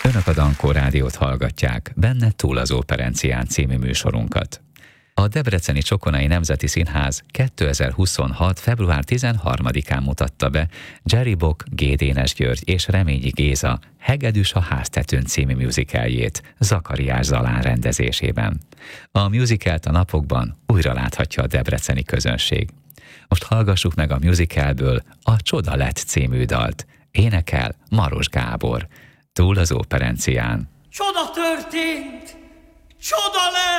Önök a Dankó Rádiót hallgatják, benne Túl az Operencián című műsorunkat. A Debreceni Csokonai Nemzeti Színház 2026. február 13-án mutatta be Jerry Bock, G. Dénes György és Reményi Géza Hegedűs a háztetőn című musicaljét Zakariás Zalán rendezésében. A musicalt a napokban újra láthatja a debreceni közönség. Most hallgassuk meg a musicalből a Csoda lett című dalt. Énekel Maros Gábor. Túl az Operencián. Csoda történt! Csoda lett!